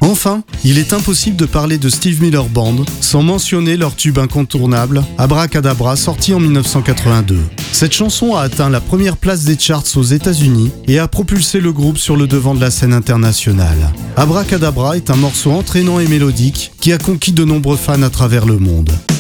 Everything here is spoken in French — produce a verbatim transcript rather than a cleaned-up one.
Enfin, il est impossible de parler de Steve Miller Band sans mentionner leur tube incontournable, Abracadabra, sorti en dix-neuf cent quatre-vingt-deux. Cette chanson a atteint la première place des charts aux États-Unis et a propulsé le groupe sur le devant de la scène internationale. Abracadabra est un morceau entraînant et mélodique qui a conquis de nombreux fans à travers le monde.